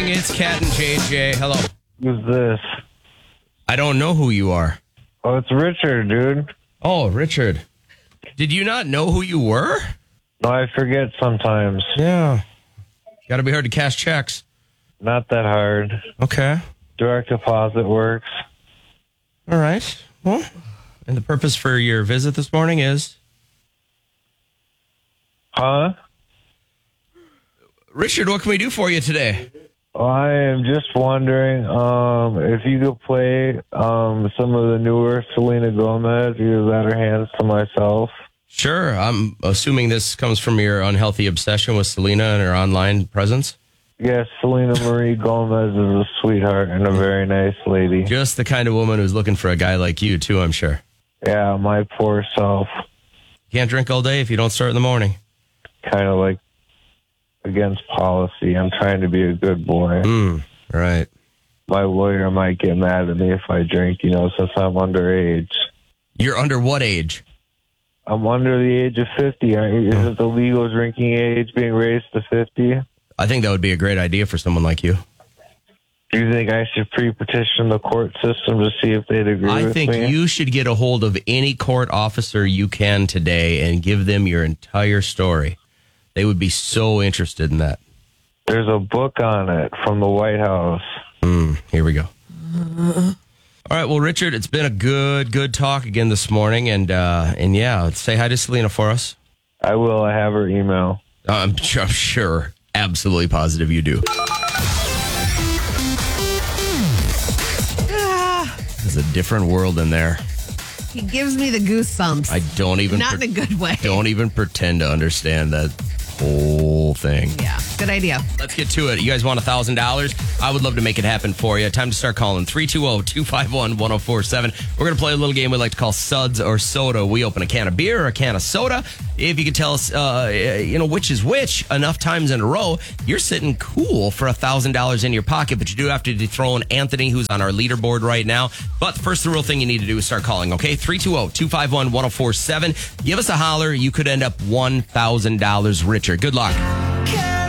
It's Cat and JJ. Hello. Who's this? I don't know who you are. Oh, it's Richard, dude. Oh, Richard. Did you not know who you were? No, I forget sometimes. Yeah. Got to be hard to cash checks. Not that hard. Okay. Direct deposit works. All right. Well, and the purpose for your visit this morning is? Huh? Richard, what can we do for you today? I am just wondering if you could play some of the newer Selena Gomez, either that or Hands to Myself. Sure. I'm assuming this comes from your unhealthy obsession with Selena and her online presence. Yes, Selena Marie Gomez is a sweetheart and a very nice lady. Just the kind of woman who's looking for a guy like you, too, I'm sure. Yeah, my poor self. Can't drink all day if you don't start in the morning. Kind of like against policy. I'm trying to be a good boy. Right. My lawyer might get mad at me if I drink, since I'm underage. You're under what age? I'm under the age of 50. Isn't the legal drinking age being raised to 50? I think that would be a great idea for someone like you. Do you think I should pre-petition the court system to see if they'd agree with me? I think you should get a hold of any court officer you can today and give them your entire story. They would be so interested in that. There's a book on it from the White House. Here we go. All right, well, Richard, it's been a good talk again this morning. And yeah, say hi to Selena for us. I will. I have her email. I'm sure, absolutely positive you do. There's a different world in there. He gives me the goosebumps. I don't even... Not in a good way. Don't even pretend to understand that whole thing. Yeah, good idea. Let's get to it. You guys want $1,000? I would love to make it happen for you. Time to start calling. 320-251-1047. We're going to play a little game we like to call Suds or Soda. We open a can of beer or a can of soda. If you can tell us, which is which enough times in a row, you're sitting cool for $1,000 in your pocket, but you do have to dethrone Anthony, who's on our leaderboard right now. But first, the real thing you need to do is start calling, okay? 320-251-1047. Give us a holler. You could end up $1,000 richer. Good luck.